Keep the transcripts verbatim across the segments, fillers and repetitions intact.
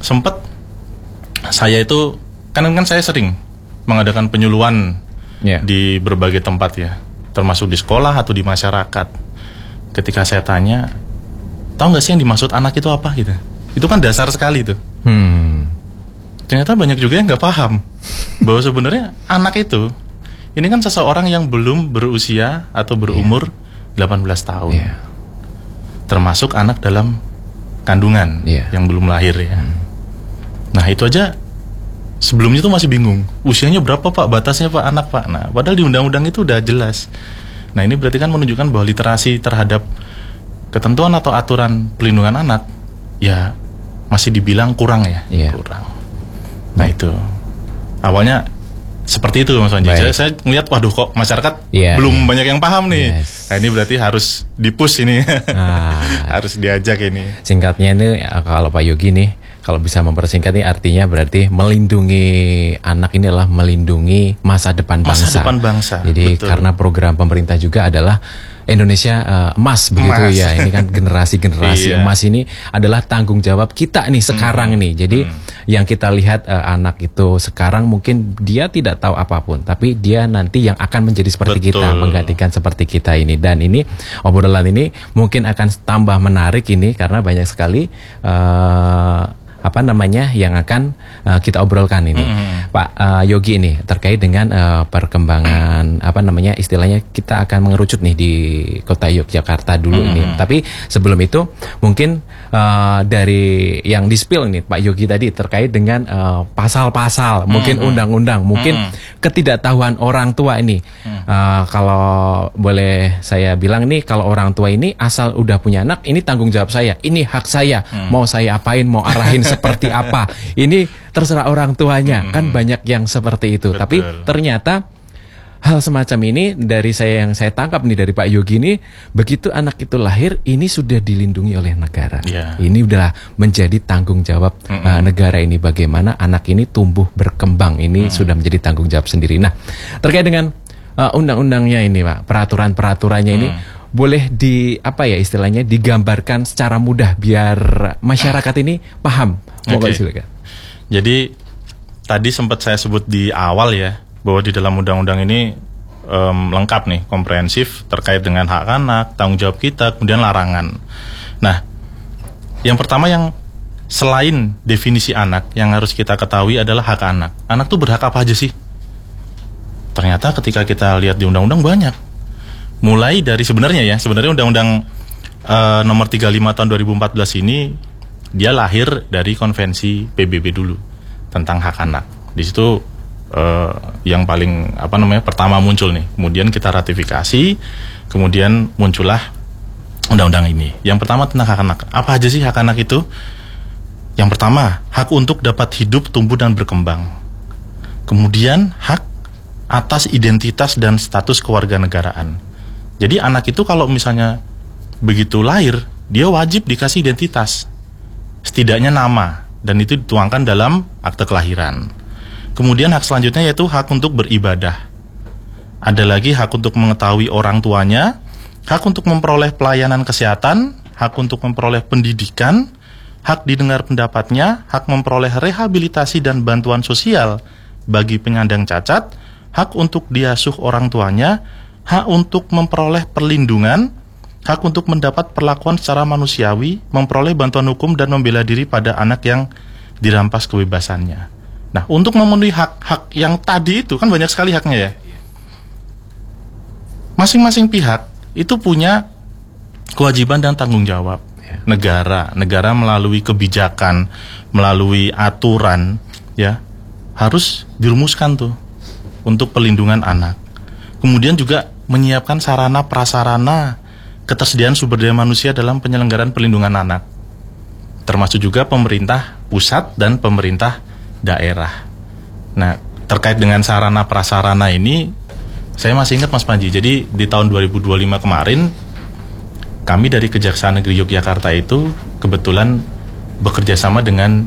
sempat saya itu kan kan saya sering mengadakan penyuluhan yeah. di berbagai tempat ya, termasuk di sekolah atau di masyarakat. Ketika saya tanya, tahu nggak sih yang dimaksud anak itu apa gitu? Itu kan dasar sekali tuh. Hmm. Ternyata banyak juga yang nggak paham bahwa sebenarnya anak itu ini kan seseorang yang belum berusia atau berumur yeah. delapan belas tahun, yeah. termasuk anak dalam kandungan yeah. yang belum lahir ya. Hmm. Nah itu aja sebelumnya tuh masih bingung, usianya berapa pak, batasnya pak anak pak. Nah padahal di undang-undang itu udah jelas. Nah ini berarti kan menunjukkan bahwa literasi terhadap ketentuan atau aturan pelindungan anak ya masih dibilang kurang ya, yeah. kurang. Nah itu awalnya seperti itu Mas Panji. Saya, saya ngeliat waduh kok masyarakat yeah, belum yeah. banyak yang paham nih. Yes. Nah ini berarti harus dipush ini, ah. harus diajak ini. Singkatnya ini kalau Pak Yogi nih, kalau bisa mempersingkat ini artinya berarti melindungi anak ini adalah melindungi masa depan bangsa. Masa depan bangsa. Jadi betul. Karena program pemerintah juga adalah Indonesia uh, emas begitu emas. Ya. Ini kan generasi-generasi iya. emas ini adalah tanggung jawab kita nih sekarang hmm. nih. Jadi hmm. yang kita lihat uh, anak itu sekarang mungkin dia tidak tahu apapun, tapi dia nanti yang akan menjadi seperti betul. Kita, menggantikan seperti kita ini. Dan ini obrolan ini mungkin akan tambah menarik ini karena banyak sekali uh, apa namanya yang akan uh, kita obrolkan ini, mm-hmm. Pak uh, Yogi ini terkait dengan uh, perkembangan apa namanya istilahnya kita akan mengerucut nih di kota Yogyakarta dulu mm-hmm. ini. Tapi sebelum itu mungkin uh, dari yang di-spill ini Pak Yogi tadi terkait dengan uh, pasal-pasal, mm-hmm. mungkin undang-undang, mungkin mm-hmm. ketidaktahuan orang tua ini. Mm-hmm. Uh, kalau boleh saya bilang nih, kalau orang tua ini asal udah punya anak, ini tanggung jawab saya, ini hak saya, mm-hmm. mau saya apain, mau arahin seperti apa, ini terserah orang tuanya. Hmm. Kan banyak yang seperti itu. Betul. Tapi ternyata hal semacam ini dari saya yang saya tangkap nih dari Pak Yogi ini, begitu anak itu lahir ini sudah dilindungi oleh negara. Yeah. Ini udah menjadi tanggung jawab hmm. uh, negara ini, bagaimana anak ini tumbuh berkembang ini hmm. sudah menjadi tanggung jawab sendiri. Nah terkait dengan uh, undang-undangnya ini Pak, peraturan-peraturannya hmm. ini boleh di apa ya istilahnya digambarkan secara mudah biar masyarakat ini paham. Oke. Okay. Jadi tadi sempat saya sebut di awal ya bahwa di dalam undang-undang ini um, lengkap nih, komprehensif terkait dengan hak anak, tanggung jawab kita, kemudian larangan. Nah, yang pertama yang selain definisi anak yang harus kita ketahui adalah hak anak. Anak tuh berhak apa aja sih? Ternyata ketika kita lihat di undang-undang banyak. Mulai dari sebenarnya ya, sebenarnya undang-undang uh, nomor tiga puluh lima tahun dua ribu empat belas ini dia lahir dari konvensi P B B dulu tentang hak anak. Di situ uh, yang paling apa namanya pertama muncul nih. Kemudian kita ratifikasi, kemudian muncullah undang-undang ini. Yang pertama tentang hak anak. Apa aja sih hak anak itu? Yang pertama, hak untuk dapat hidup, tumbuh dan berkembang. Kemudian hak atas identitas dan status kewarganegaraan. Jadi anak itu kalau misalnya begitu lahir, dia wajib dikasih identitas, setidaknya nama, dan itu dituangkan dalam akte kelahiran. Kemudian hak selanjutnya yaitu hak untuk beribadah. Ada lagi hak untuk mengetahui orang tuanya, hak untuk memperoleh pelayanan kesehatan, hak untuk memperoleh pendidikan, hak didengar pendapatnya, hak memperoleh rehabilitasi dan bantuan sosial bagi penyandang cacat, hak untuk diasuh orang tuanya, hak untuk memperoleh perlindungan, hak untuk mendapat perlakuan secara manusiawi, memperoleh bantuan hukum dan membela diri pada anak yang dirampas kebebasannya. Nah, untuk memenuhi hak-hak yang tadi itu kan banyak sekali haknya ya. Masing-masing pihak itu punya kewajiban dan tanggung jawab. Negara, negara melalui kebijakan, melalui aturan ya, harus dirumuskan tuh untuk perlindungan anak. Kemudian juga menyiapkan sarana prasarana ketersediaan sumber daya manusia dalam penyelenggaraan perlindungan anak, termasuk juga pemerintah pusat dan pemerintah daerah. Nah, terkait dengan sarana prasarana ini, saya masih ingat Mas Panji. Jadi di tahun dua ribu dua puluh lima kemarin, kami dari Kejaksaan Negeri Yogyakarta itu kebetulan bekerja sama dengan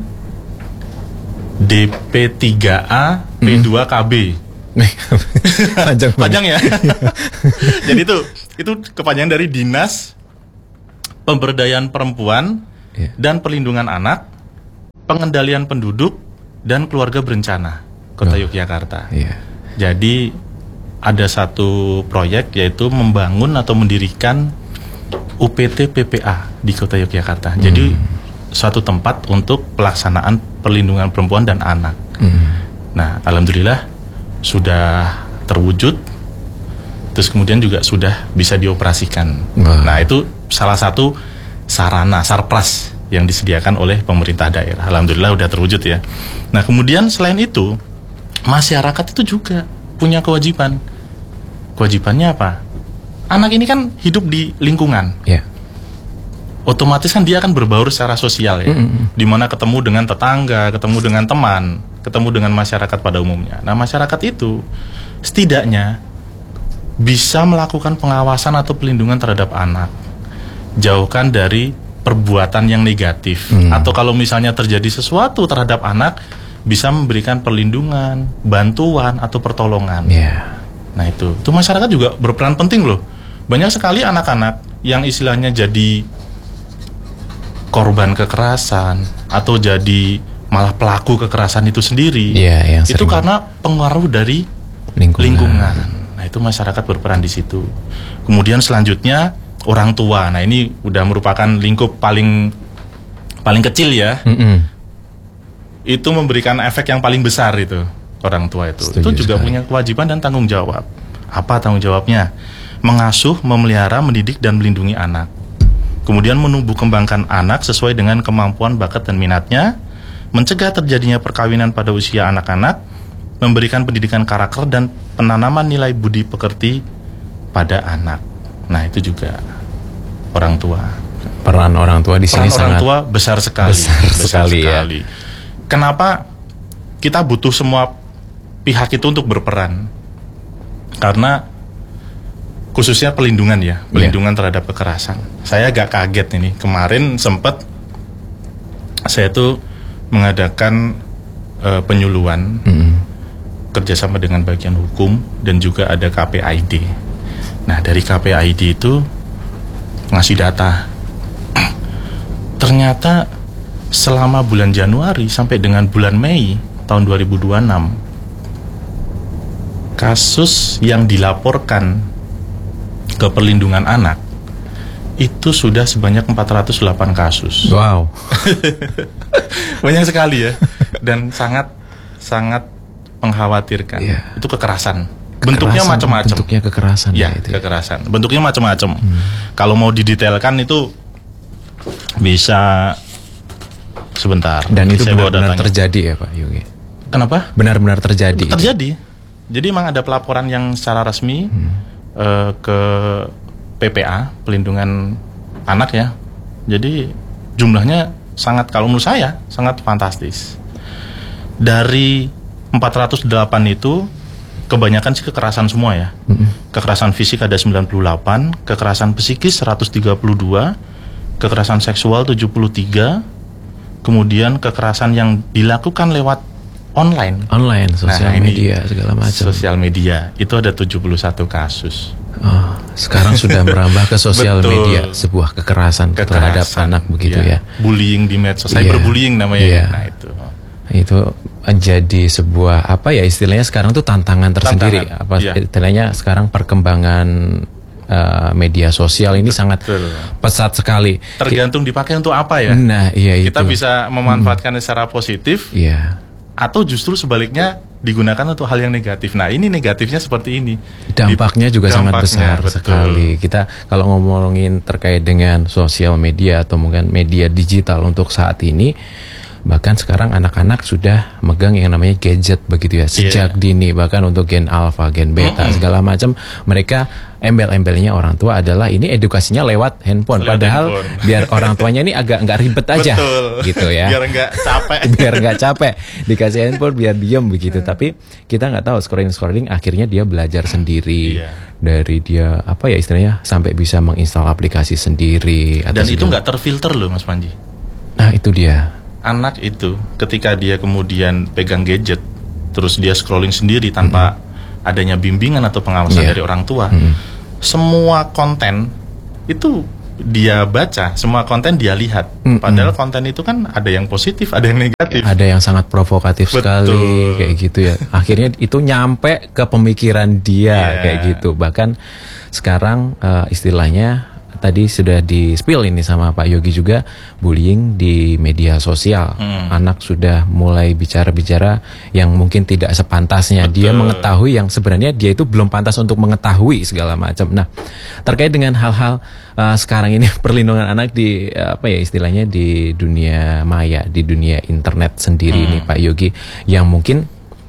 D P tiga A P dua K B. panjang, panjang ya. Jadi itu itu kepanjangan dari Dinas Pemberdayaan Perempuan yeah. dan Perlindungan Anak pengendalian penduduk dan keluarga berencana Kota Oh. Yogyakarta. Iya. Jadi ada satu proyek yaitu membangun atau mendirikan U P T P P A di Kota Yogyakarta. Hmm. Jadi suatu tempat untuk pelaksanaan perlindungan perempuan dan anak. Hmm. Nah, alhamdulillah sudah terwujud. Terus kemudian juga sudah bisa dioperasikan. Wow. Nah, itu salah satu sarana, sarpras yang disediakan oleh pemerintah daerah. Alhamdulillah udah terwujud ya. Nah, kemudian selain itu, masyarakat itu juga punya kewajiban. Kewajibannya apa? Anak ini kan hidup di lingkungan. Yeah. Otomatis kan dia akan berbaur secara sosial ya. Mm-hmm. Dimana ketemu dengan tetangga, ketemu dengan teman, ketemu dengan masyarakat pada umumnya. Nah, masyarakat itu setidaknya bisa melakukan pengawasan atau pelindungan terhadap anak. Jauhkan dari perbuatan yang negatif. Mm. Atau kalau misalnya terjadi sesuatu terhadap anak, bisa memberikan perlindungan, bantuan atau pertolongan. Yeah. Nah itu, itu masyarakat juga berperan penting loh. Banyak sekali anak-anak yang istilahnya jadi korban kekerasan atau jadi malah pelaku kekerasan itu sendiri. Yeah, yang itu karena pengaruh dari lingkungan. lingkungan. Nah itu masyarakat berperan di situ. Kemudian selanjutnya orang tua. Nah ini udah merupakan lingkup paling paling kecil ya. Mm-hmm. Itu memberikan efek yang paling besar itu. Orang tua itu, Setuju itu juga sekali. Punya kewajiban dan tanggung jawab. Apa tanggung jawabnya? Mengasuh, memelihara, mendidik dan melindungi anak. Kemudian menumbuh kembangkan anak sesuai dengan kemampuan, bakat dan minatnya, mencegah terjadinya perkawinan pada usia anak-anak, memberikan pendidikan karakter dan penanaman nilai budi pekerti pada anak. Nah itu juga orang tua. Peran orang tua di sini Peran sangat orang tua besar sekali. Besar, besar sekali, sekali. Ya. Kenapa kita butuh semua pihak itu untuk berperan? Karena khususnya pelindungan ya, pelindungan yeah. terhadap kekerasan. Saya agak kaget ini. Kemarin sempat saya tuh mengadakan uh, penyuluhan mm-hmm. kerjasama dengan bagian hukum dan juga ada K P I D. Nah dari K P I D itu ngasih data. Ternyata selama bulan Januari sampai dengan bulan Mei tahun dua ribu dua puluh enam, kasus yang dilaporkan ke perlindungan anak itu sudah sebanyak empat ratus delapan kasus. Wow. Banyak sekali ya. Dan sangat sangat mengkhawatirkan. Yeah. Itu kekerasan. kekerasan. Bentuknya macam-macam. Bentuknya kekerasan ya, ya itu. Kekerasan. Bentuknya macam-macam. Hmm. Kalau mau didetailkan itu bisa sebentar. Dan itu benar-benar terjadi ya Pak Yogi. Kenapa? Benar-benar terjadi. Terjadi. Itu. Jadi memang ada pelaporan yang secara resmi hmm. uh, ke P P A, pelindungan anak ya. Jadi jumlahnya sangat, kalau menurut saya sangat fantastis. Dari empat ratus delapan itu kebanyakan sih kekerasan semua ya. Hmm. Kekerasan fisik ada sembilan puluh delapan, kekerasan psikis seratus tiga puluh dua, kekerasan seksual tujuh puluh tiga, kemudian kekerasan yang dilakukan lewat online, online, sosial nah, media segala macam. Sosial media itu ada tujuh puluh satu kasus. Oh, sekarang sudah merambah ke sosial media, sebuah kekerasan, kekerasan terhadap anak begitu ya. ya. Bullying di medsos, yeah. cyberbullying namanya. Yeah. Nah itu. Itu menjadi sebuah apa ya istilahnya sekarang tuh tantangan tersendiri. Tantangan, apa yeah. istilahnya sekarang perkembangan uh, media sosial ini sangat Betul. pesat sekali. Tergantung dipakai untuk apa ya. Nah, iya Kita itu. bisa memanfaatkan hmm. secara positif. Iya. Yeah. Atau justru sebaliknya digunakan untuk hal yang negatif. Nah ini negatifnya seperti ini. Dampaknya juga Dampaknya, sangat besar betul. sekali. Kita kalau ngomongin terkait dengan sosial media atau mungkin media digital untuk saat ini, bahkan sekarang anak-anak sudah megang yang namanya gadget begitu ya sejak yeah. dini, bahkan untuk gen alpha, gen beta mm-hmm. segala macam. Mereka embel-embelnya orang tua adalah ini edukasinya lewat handphone, lewat padahal handphone. Biar orang tuanya ini agak nggak ribet aja. Betul. Gitu ya, biar nggak capek biar nggak capek dikasih handphone biar diem begitu. Tapi kita nggak tahu scrolling-scrolling akhirnya dia belajar sendiri. Yeah. Dari dia apa ya istilahnya sampai bisa menginstal aplikasi sendiri. Dan itu nggak terfilter loh Mas Panji. Nah itu dia. Anak itu ketika dia kemudian pegang gadget terus dia scrolling sendiri tanpa mm-hmm. adanya bimbingan atau pengawasan yeah. dari orang tua, mm-hmm. semua konten itu dia baca, semua konten dia lihat. Mm-mm. Padahal konten itu kan ada yang positif, ada yang negatif. Ada yang sangat provokatif Betul. sekali kayak gitu ya. Akhirnya itu nyampe ke pemikiran dia yeah. kayak gitu. Bahkan sekarang uh, istilahnya tadi sudah di-spill ini sama Pak Yogi juga, bullying di media sosial. Hmm. Anak sudah mulai bicara-bicara yang mungkin tidak sepantasnya. Betul. Dia mengetahui yang sebenarnya dia itu belum pantas untuk mengetahui segala macam. Nah, terkait dengan hal-hal uh, sekarang ini perlindungan anak di uh, apa ya istilahnya di dunia maya, di dunia internet sendiri hmm. nih Pak Yogi, yang mungkin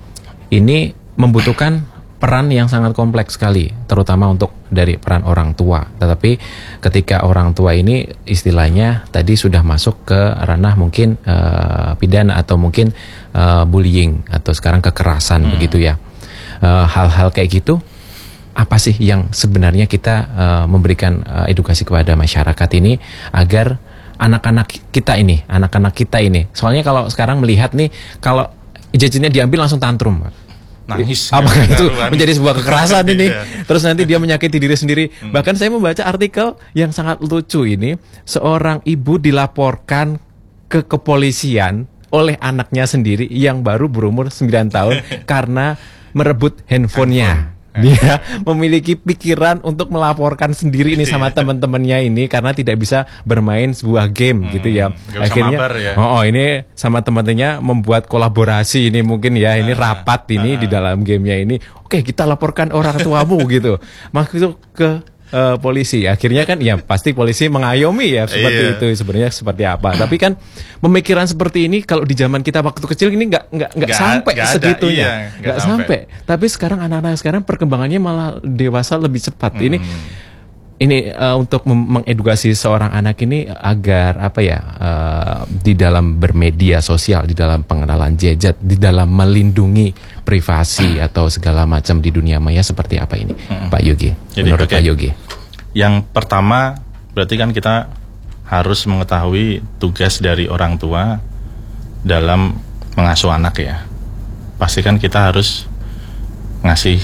ini membutuhkan peran yang sangat kompleks sekali, terutama untuk dari peran orang tua. Tetapi ketika orang tua ini istilahnya tadi sudah masuk ke ranah mungkin uh, pidana atau mungkin uh, bullying atau sekarang kekerasan hmm. begitu ya. Uh, hal-hal kayak gitu, apa sih yang sebenarnya kita uh, memberikan uh, edukasi kepada masyarakat ini agar anak-anak kita ini, anak-anak kita ini, soalnya kalau sekarang melihat nih, kalau gadgetnya diambil langsung tantrum, Pak. Nangis. Apakah itu menjadi sebuah kekerasan ini? Terus nanti dia menyakiti diri sendiri. Hmm. Bahkan saya membaca artikel yang sangat lucu ini, seorang ibu dilaporkan ke kepolisian oleh anaknya sendiri yang baru berumur sembilan tahun karena merebut handphonenya. Handphone. Dia memiliki pikiran untuk melaporkan sendiri ini sama teman-temannya ini karena tidak bisa bermain sebuah game hmm, gitu ya. Akhirnya ya. oh, oh ini sama teman-temannya membuat kolaborasi ini mungkin ya, ini rapat ini uh, di dalam gamenya ini. Oke, kita laporkan orang tuamu gitu. Masuk ke uh, polisi. Akhirnya kan ya pasti polisi mengayomi ya seperti iya. itu sebenarnya seperti apa. Tapi kan pemikiran seperti ini kalau di zaman kita waktu kecil ini nggak nggak nggak sampai gak segitunya, nggak iya, sampai. sampai. Tapi sekarang anak-anak sekarang perkembangannya malah dewasa lebih cepat. Hmm. Ini ini uh, untuk mengedukasi seorang anak ini agar apa ya uh, di dalam bermedia sosial, di dalam pengenalan gadget, di dalam melindungi privasi atau segala macam di dunia maya seperti apa ini, hmm. Pak Yogi? Jadi, menurut okay. Pak Yogi, yang pertama berarti kan kita harus mengetahui tugas dari orang tua dalam mengasuh anak ya. Pastikan kita harus ngasih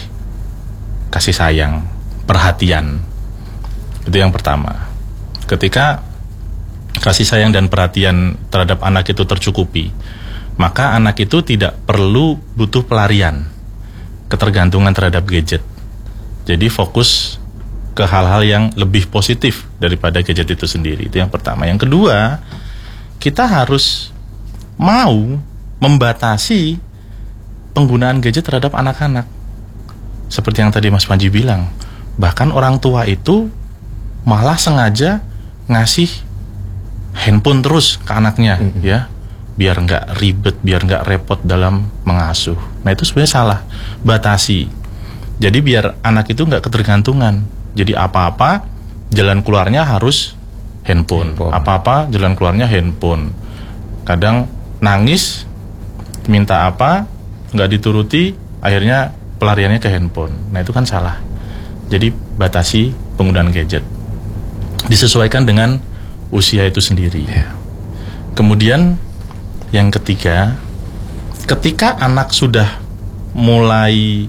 kasih sayang, perhatian. Itu yang pertama. Ketika kasih sayang dan perhatian terhadap anak itu tercukupi, maka anak itu tidak perlu butuh pelarian, ketergantungan terhadap gadget. Jadi fokus ke hal-hal yang lebih positif daripada gadget itu sendiri. Itu yang pertama. Yang kedua, kita harus mau membatasi penggunaan gadget terhadap anak-anak. Seperti yang tadi Mas Panji bilang, bahkan orang tua itu malah sengaja ngasih handphone terus ke anaknya, mm-hmm. ya, biar nggak ribet, biar nggak repot dalam mengasuh. Nah itu sebenarnya salah, batasi. Jadi biar anak itu nggak ketergantungan. Jadi apa-apa jalan keluarnya harus handphone. handphone. Apa-apa jalan keluarnya handphone. Kadang nangis, minta apa, nggak dituruti, akhirnya pelariannya ke handphone. Nah itu kan salah. Jadi batasi penggunaan gadget, disesuaikan dengan usia itu sendiri. Yeah. Kemudian yang ketiga, ketika anak sudah mulai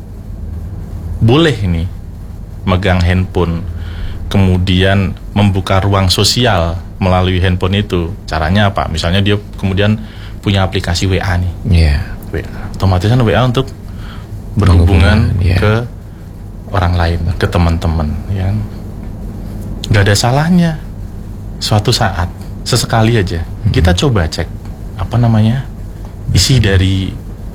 boleh ini megang handphone, kemudian membuka ruang sosial melalui handphone itu, caranya apa? Misalnya dia kemudian punya aplikasi W A nih, yeah. W A. Otomatis kan W A untuk berhubungan yeah. ke orang lain, ke teman-teman, ya. Gak ada salahnya suatu saat, sesekali aja hmm. kita coba cek apa namanya isi dari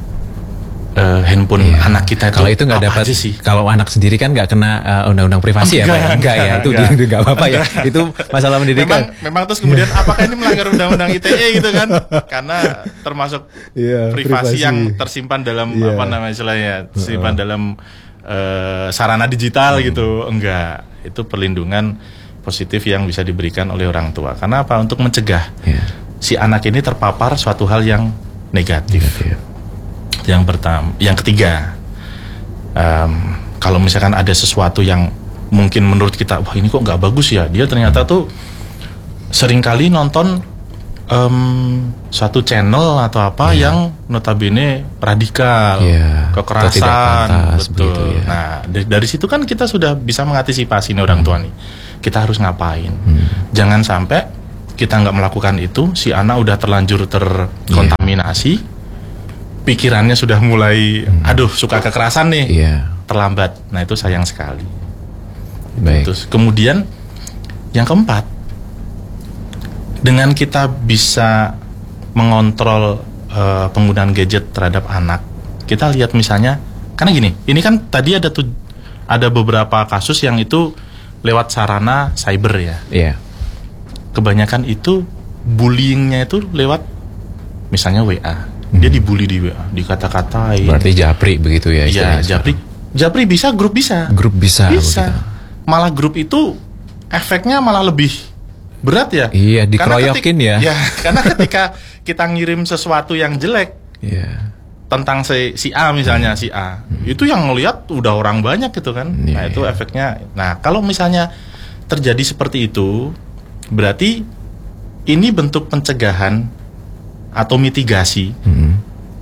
uh, handphone yeah. anak kita itu. Kalau itu nggak dapat sih. Kalau anak sendiri kan nggak kena uh, undang-undang privasi enggak, ya, Pak? Enggak, enggak ya, itu nggak apa-apa ya. Itu masalah pendidikan. Memang, memang terus kemudian apakah ini melanggar undang-undang I T E gitu kan? Karena termasuk yeah, privasi, privasi yang tersimpan dalam yeah. apa namanya istilahnya, tersimpan uh-uh. dalam uh, sarana digital hmm. gitu. Enggak, itu perlindungan positif yang bisa diberikan oleh orang tua. Karena apa? Untuk mencegah yeah. si anak ini terpapar suatu hal yang negatif. negatif. Yang pertama, yang ketiga, um, kalau misalkan ada sesuatu yang mungkin menurut kita, wah ini kok nggak bagus ya, dia ternyata tuh seringkali nonton um, suatu channel atau apa yeah. yang notabene radikal, yeah. kekerasan, pantas, betul. Begitu, ya. Nah dari, dari situ kan kita sudah bisa mengantisipasi nih orang tua nih. kita harus ngapain. Hmm. Jangan sampai kita nggak melakukan itu, si anak udah terlanjur terkontaminasi, yeah. pikirannya sudah mulai, hmm. aduh suka kekerasan nih, yeah. terlambat. Nah itu sayang sekali. Baik. Terus kemudian yang keempat, dengan kita bisa mengontrol uh, penggunaan gadget terhadap anak, kita lihat misalnya, karena gini, ini kan tadi ada tuh ada beberapa kasus yang itu lewat sarana cyber ya. Iya. Kebanyakan itu bullyingnya itu lewat misalnya W A. Hmm. Dia dibully di W A, dikata-katain. Berarti japri begitu ya? Iya, japri. Japri bisa, grup bisa. Grup bisa. Bisa. Begitu. Malah grup itu efeknya malah lebih berat ya. Iya, dikeroyokin ya. Ya, karena ketika kita ngirim sesuatu yang jelek. Iya. Tentang si, si A misalnya, hmm. si A hmm. itu yang ngelihat udah orang banyak gitu kan. Yeah, nah itu yeah. efeknya. Nah kalau misalnya terjadi seperti itu, berarti ini bentuk pencegahan atau mitigasi hmm.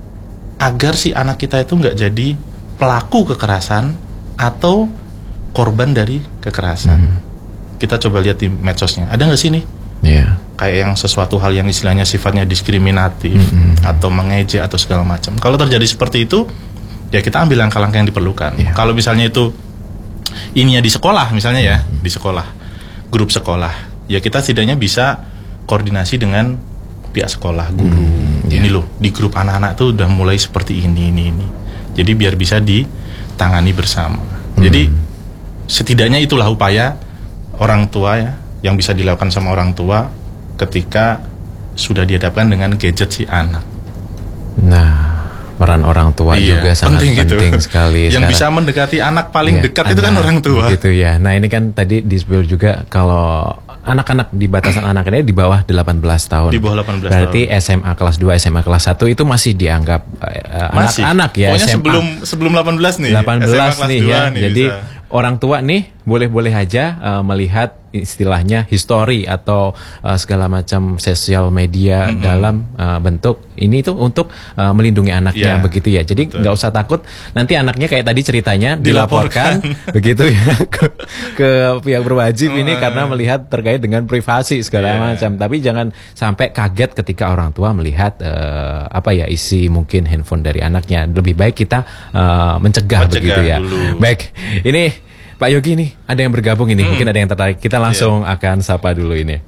agar si anak kita itu nggak jadi pelaku kekerasan atau korban dari kekerasan. hmm. Kita coba lihat di medsosnya, ada nggak sih nih yeah. kayak yang sesuatu hal yang istilahnya sifatnya diskriminatif mm-hmm. atau mengejek atau segala macam. Kalau terjadi seperti itu, ya kita ambil langkah-langkah yang diperlukan. Yeah. Kalau misalnya itu ininya di sekolah misalnya ya, mm-hmm. di sekolah, grup sekolah, ya kita setidaknya bisa koordinasi dengan pihak sekolah, guru. Mm-hmm. Yeah. Ini loh, di grup anak-anak tuh udah mulai seperti ini, ini, ini. Jadi biar bisa ditangani bersama. Mm-hmm. Jadi setidaknya itulah upaya orang tua ya, yang bisa dilakukan sama orang tua ketika sudah dihadapkan dengan gadget si anak. Nah, peran orang tua iya, juga sangat penting, penting gitu. sekali. Yang sekarang bisa mendekati anak paling iya, dekat anak, itu kan orang tua. Gitu ya. Nah ini kan tadi disebut juga kalau anak-anak di batasan anak ini di bawah delapan belas tahun. Di bawah delapan belas Berarti tahun. S M A kelas dua, S M A kelas satu itu masih dianggap uh, masih. anak-anak ya. Pokoknya S M A. sebelum sebelum delapan belas nih. delapan belas nih ya. Nih Jadi bisa. Orang tua nih boleh-boleh aja uh, melihat istilahnya history atau uh, segala macam sosial media mm-hmm. dalam uh, bentuk ini itu untuk uh, melindungi anaknya yeah. begitu ya. Jadi nggak usah takut nanti anaknya kayak tadi ceritanya dilaporkan, dilaporkan begitu ya ke, ke pihak berwajib oh, ini karena melihat terkait dengan privasi segala yeah. macam. Tapi jangan sampai kaget ketika orang tua melihat uh, apa ya isi mungkin handphone dari anaknya. Lebih baik kita uh, mencegah, mencegah begitu ya. Dulu. Baik, ini Pak Yogi nih, ada yang bergabung ini, hmm. mungkin ada yang tertarik. Kita langsung yeah. akan sapa dulu ini.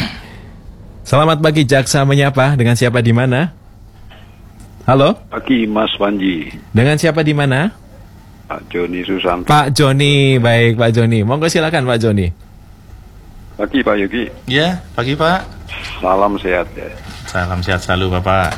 Selamat pagi, Jaksa menyapa. Dengan siapa di mana? Halo? Pagi, Mas Panji. Dengan siapa di mana? Pak Joni Susanto. Pak Joni, baik Pak Joni. Monggo silakan Pak Joni. Pagi Pak Yogi. Ya, pagi Pak. Salam sehat ya. Salam sehat selalu Bapak.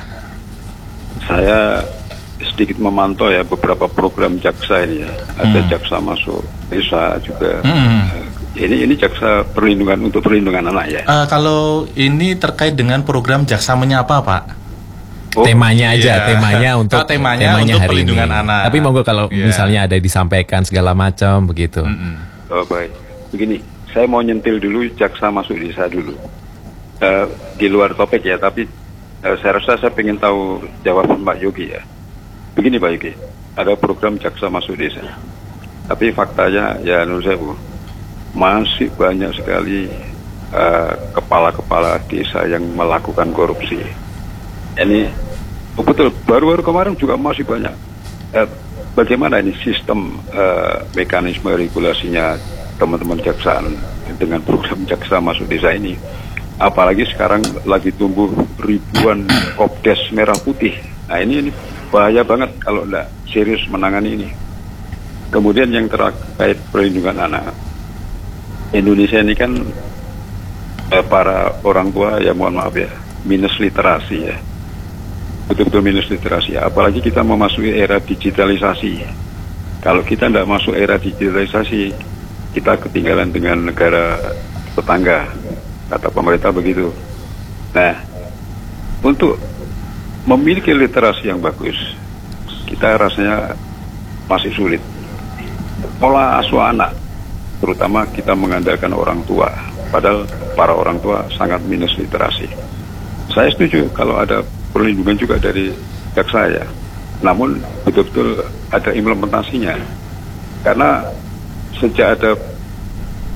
Saya sedikit memantau ya beberapa program jaksa ini ya. Ada hmm. jaksa masuk desa juga. Hmm. Ini ini jaksa perlindungan untuk perlindungan anak ya. Uh, kalau ini terkait dengan program jaksa menyapa Pak. Oh, temanya aja, iya. temanya untuk oh, temanya, temanya untuk hari perlindungan ini. Anak. Tapi monggo kalau yeah. misalnya ada disampaikan segala macam begitu. Mm-hmm. Oh baik. Begini, saya mau nyentil dulu jaksa masuk desa dulu. Uh, di luar topik ya, tapi uh, saya rasa saya pengen tahu jawaban Pak Yogi ya. Begini Pak Yogi, ada program jaksa masuk desa. Tapi faktanya ya menurut saya Bu, masih banyak sekali uh, kepala-kepala desa yang melakukan korupsi. Ini oh betul, baru-baru kemarin juga masih banyak. Uh, bagaimana ini sistem uh, mekanisme regulasinya teman-teman jaksaan dengan program jaksa masuk desa ini? Apalagi sekarang lagi tumbuh ribuan kopdes merah putih. Nah ini, ini bahaya banget kalau tidak serius menangani ini. Kemudian yang terkait perlindungan anak, Indonesia ini kan eh, para orang tua ya mohon maaf ya minus literasi ya, betul-betul minus literasi ya. Apalagi kita memasuki era digitalisasi. Kalau kita tidak masuk era digitalisasi, kita ketinggalan dengan negara tetangga, kata pemerintah begitu. Nah, untuk memiliki literasi yang bagus, kita rasanya masih sulit. Pola asuh anak, terutama kita mengandalkan orang tua, padahal para orang tua sangat minus literasi. Saya setuju kalau ada perlindungan juga dari jaksa ya, namun betul-betul ada implementasinya. Karena sejak ada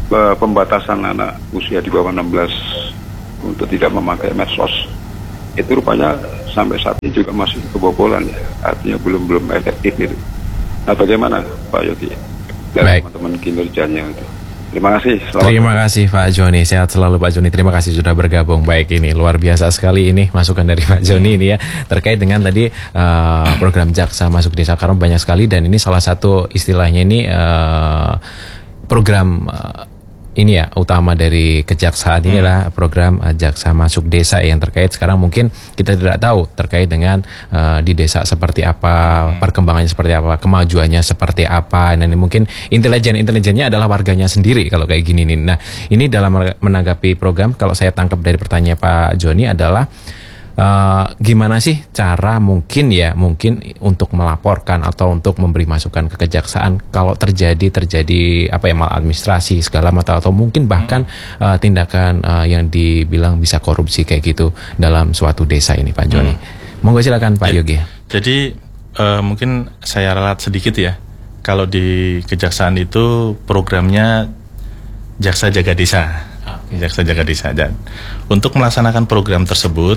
uh, pembatasan anak usia di bawah enam belas untuk tidak memakai medsos itu rupanya sampai saat ini juga masih kebobolan ya, artinya belum belum efektif itu. Nah, bagaimana Pak Yogi dan teman-teman kinerjanya itu? Terima kasih. Selamat. Terima kasih Pak Joni. Sehat selalu Pak Joni. Terima kasih sudah bergabung. Baik, ini luar biasa sekali ini masukan dari Pak Joni ini ya terkait dengan tadi uh, program Jaksa Masuk Desa, karena banyak sekali dan ini salah satu istilahnya ini uh, program uh, ini ya utama dari kejaksaan ini adalah program uh, Jaksa Masuk Desa yang terkait sekarang mungkin kita tidak tahu terkait dengan uh, di desa seperti apa, perkembangannya seperti apa, kemajuannya seperti apa. Dan mungkin intelijen-intelijennya adalah warganya sendiri kalau kayak gini nih. Nah, ini dalam menanggapi program, kalau saya tangkap dari pertanyaan Pak Joni adalah Uh, gimana sih cara mungkin ya mungkin untuk melaporkan atau untuk memberi masukan ke kejaksaan kalau terjadi terjadi apa ya maladministrasi segala macam atau mungkin bahkan uh, tindakan uh, yang dibilang bisa korupsi kayak gitu dalam suatu desa ini Pak Joni. Hmm. Monggo silakan Pak ya, Yogi. Jadi uh, mungkin saya ralat sedikit ya. Kalau di kejaksaan itu programnya Jaksa Jaga Desa. Jaksa Jaga Desa. Dan untuk melaksanakan program tersebut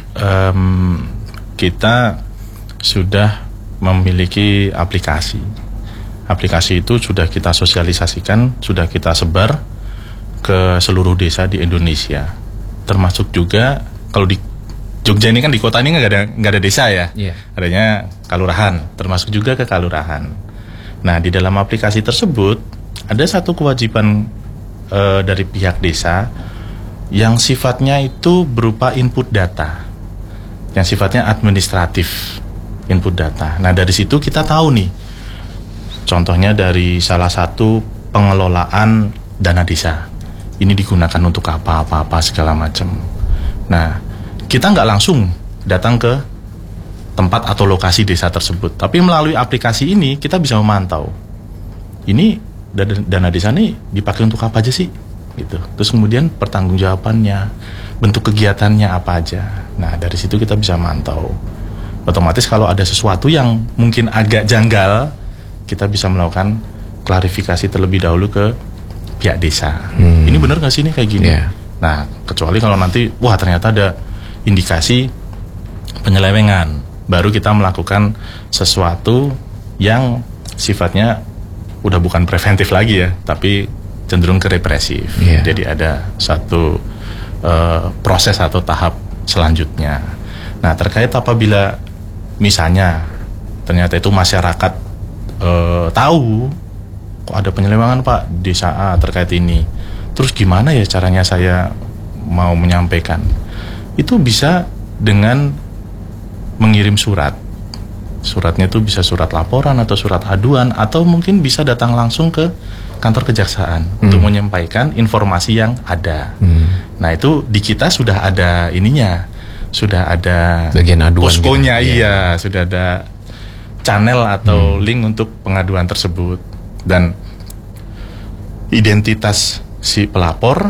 um, kita sudah memiliki aplikasi. Aplikasi itu sudah kita sosialisasikan, sudah kita sebar ke seluruh desa di Indonesia. Termasuk juga kalau di Jogja ini kan di kota ini nggak ada nggak ada desa ya, yeah. Adanya kalurahan, termasuk juga ke kalurahan. Nah, di dalam aplikasi tersebut ada satu kewajiban Uh, dari pihak desa yang sifatnya itu berupa input data, yang sifatnya administratif, input data. Nah, dari situ kita tahu nih, contohnya dari salah satu pengelolaan dana desa, ini digunakan untuk apa-apa-apa segala macam. Nah, kita nggak langsung datang ke tempat atau lokasi desa tersebut, tapi melalui aplikasi ini kita bisa memantau ini dana desa ini dipakai untuk apa aja sih gitu. Terus kemudian pertanggungjawabannya, bentuk kegiatannya apa aja. Nah, dari situ kita bisa mantau. Otomatis kalau ada sesuatu yang mungkin agak janggal, kita bisa melakukan klarifikasi terlebih dahulu ke pihak desa. Hmm. Ini benar nggak sih ini kayak gini? Yeah. Nah, kecuali kalau nanti wah ternyata ada indikasi penyelewengan, baru kita melakukan sesuatu yang sifatnya udah bukan preventif lagi ya, tapi cenderung ke represif. Yeah. Jadi ada satu uh, proses atau tahap selanjutnya. Nah, terkait apabila misalnya ternyata itu masyarakat uh, tahu kok ada penyelewengan Pak di desa A terkait ini, terus gimana ya caranya saya mau menyampaikan? Itu bisa dengan mengirim surat. Suratnya itu bisa surat laporan atau surat aduan, atau mungkin bisa datang langsung ke kantor kejaksaan hmm. untuk menyampaikan informasi yang ada. Hmm. Nah, itu di kita sudah ada ininya, sudah ada bagian aduan poskonya, gitu. Iya, ya. Sudah ada channel atau hmm. link untuk pengaduan tersebut, dan identitas si pelapor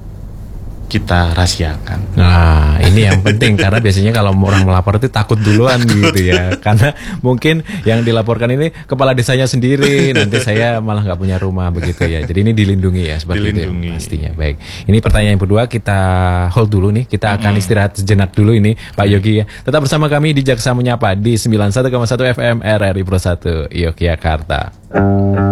kita rahasiakan. Nah, ini yang penting karena biasanya kalau orang melapor itu takut duluan gitu ya. Karena mungkin yang dilaporkan ini kepala desanya sendiri, nanti saya malah nggak punya rumah begitu ya. Jadi ini dilindungi ya seperti dilindungi. itu ya, pastinya. Baik. Ini pertanyaan yang kedua kita hold dulu nih. Kita akan istirahat sejenak dulu ini Pak Yogi ya. Tetap bersama kami di Jaksa Menyapa di sembilan puluh satu koma satu F M R R I Pro satu Yogyakarta.